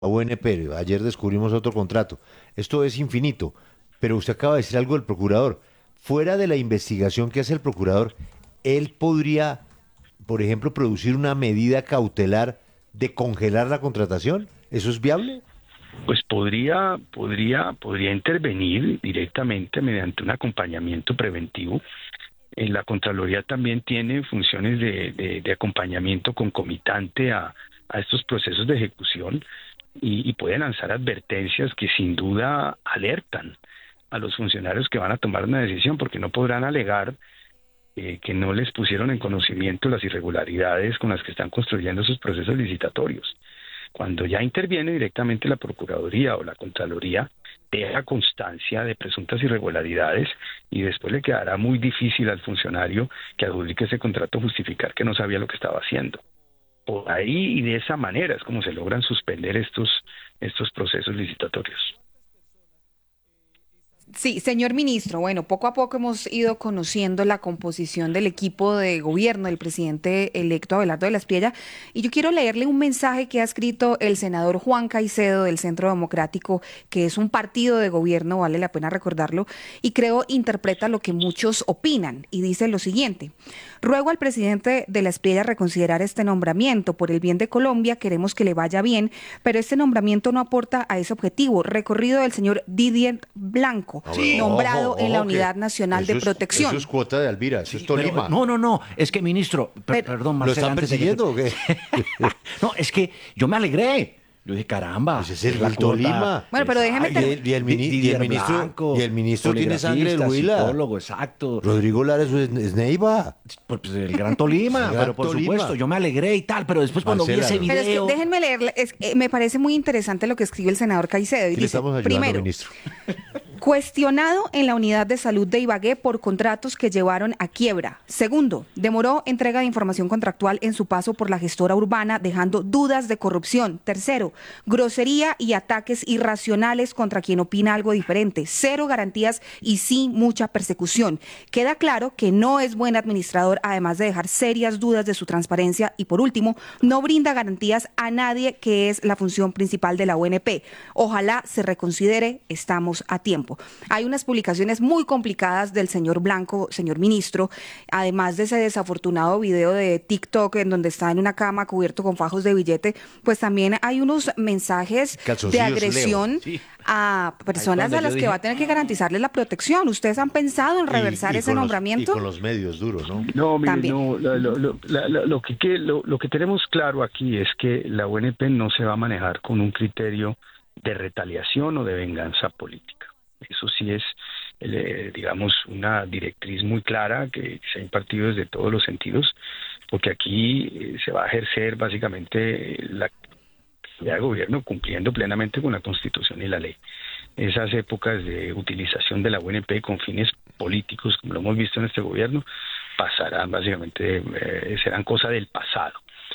UNP, ayer descubrimos otro contrato. Esto es infinito, pero usted acaba de decir algo del procurador. Fuera de la investigación que hace el procurador, él podría, por ejemplo, producir una medida cautelar de congelar la contratación. ¿Eso es viable? Pues podría intervenir directamente mediante un acompañamiento preventivo. La Contraloría también tiene funciones de acompañamiento concomitante a estos procesos de ejecución y puede lanzar advertencias que sin duda alertan a los funcionarios que van a tomar una decisión, porque no podrán alegar que no les pusieron en conocimiento las irregularidades con las que están construyendo sus procesos licitatorios. Cuando ya interviene directamente la Procuraduría o la Contraloría, deja constancia de presuntas irregularidades y después le quedará muy difícil al funcionario que adjudique ese contrato justificar que no sabía lo que estaba haciendo. Por ahí y de esa manera es como se logran suspender estos procesos licitatorios. Sí, señor ministro, bueno, poco a poco hemos ido conociendo la composición del equipo de gobierno del presidente electo Abelardo de la Espriella, y yo quiero leerle un mensaje que ha escrito el senador Juan Caicedo del Centro Democrático, que es un partido de gobierno, vale la pena recordarlo, y creo interpreta lo que muchos opinan, y dice lo siguiente: ruego al presidente de la Espriella reconsiderar este nombramiento. Por el bien de Colombia queremos que le vaya bien, pero este nombramiento no aporta a ese objetivo. Recorrido del señor Didier Blanco, Sí, nombrado ojo, en la ojo, que Unidad Nacional de Protección. eso es cuota de Alvira, eso es Tolima. No, es que, ministro, perdón, ¿Lo Marcela, están antes de que persiguiendo o qué? No, es que yo me alegré. Yo dije, caramba, Pues es el la del cuota. Tolima. Bueno, pero déjeme Y el ministro, Blanco, y el ministro tiene sangre del poligrafista, Huila. psicólogo, exacto. Rodrigo Lara es Neiva. Pues el Gran Tolima, El Gran pero por Tolima. supuesto, yo me alegré y tal, pero después cuando vi Marcela, ese ¿no? Pero es video... que déjenme leerle, me parece muy interesante lo que escribe el senador Caicedo. Y Y le dice, estamos ayudando, primero, ministro. cuestionado en la unidad de salud de Ibagué por contratos que llevaron a quiebra. Segundo, demoró entrega de información contractual en su paso por la gestora urbana, dejando dudas de corrupción. Tercero, grosería y ataques irracionales contra quien opina algo diferente. Cero garantías y sí mucha persecución. Queda claro que no es buen administrador, además de dejar serias dudas de su transparencia. Y por último, no brinda garantías a nadie, que es la función principal de la UNP. Ojalá se reconsidere, estamos a tiempo. Hay unas publicaciones muy complicadas del señor Blanco, señor ministro, además de ese desafortunado video de TikTok en donde está en una cama cubierto con fajos de billete, pues también hay unos mensajes de Calzoncillos agresión Leo. Sí. a personas cuando a las yo que dije- va a tener que garantizarles la protección. ¿Ustedes han pensado en reversar ese con nombramiento? y con los medios duros, ¿no? No, mire, También. no, lo que tenemos claro aquí es que la UNP no se va a manejar con un criterio de retaliación o de venganza política. Eso sí es, digamos, una directriz muy clara que se ha impartido desde todos los sentidos, porque aquí se va a ejercer básicamente la actividad de gobierno cumpliendo plenamente con la Constitución y la ley. Esas épocas de utilización de la UNP con fines políticos, como lo hemos visto en este gobierno, pasarán básicamente, serán cosa del pasado.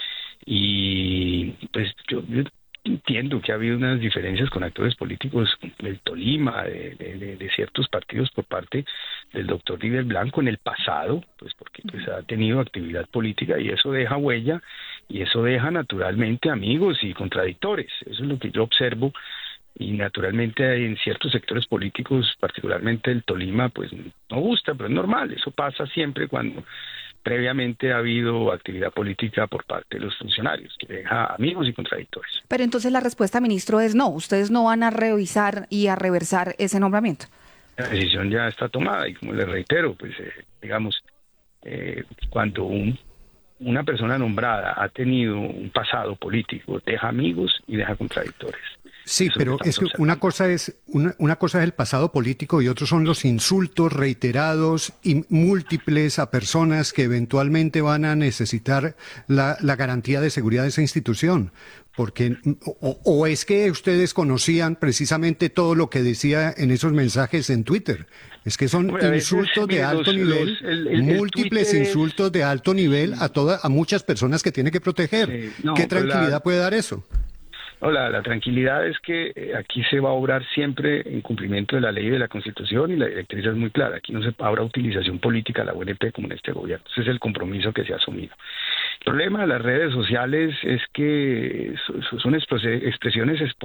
Y pues yo entiendo que ha habido unas diferencias con actores políticos del Tolima, de ciertos partidos por parte del doctor Didier Blanco en el pasado, pues porque pues ha tenido actividad política y eso deja huella y eso deja naturalmente amigos y contradictores. Eso es lo que yo observo. Y naturalmente en ciertos sectores políticos, particularmente el Tolima, pues no gusta, pero es normal, eso pasa siempre cuando previamente ha habido actividad política por parte de los funcionarios, que deja amigos y contradictores. Pero entonces la respuesta, ministro, es no. Ustedes no van a revisar y a reversar ese nombramiento. La decisión ya está tomada y como les reitero, pues digamos, cuando una persona nombrada ha tenido un pasado político, deja amigos y deja contradictores. Sí, Eso pero estamos es que observando. una cosa es el pasado político y otros son los insultos reiterados y múltiples a personas que eventualmente van a necesitar la garantía de seguridad de esa institución. Porque, o es que ustedes conocían precisamente todo lo que decía en esos mensajes en Twitter. Es que son Bueno, a veces, insultos de mire, alto nivel, el múltiples Twitter es- insultos de alto nivel a muchas personas que tiene que proteger. Sí, no, ¿Qué pero tranquilidad puede dar eso? No, la tranquilidad es que aquí se va a obrar siempre en cumplimiento de la ley y de la Constitución y la directriz es muy clara. Aquí no se habrá utilización política de la UNP como en este gobierno. Ese es el compromiso que se ha asumido. El problema de las redes sociales es que son expresiones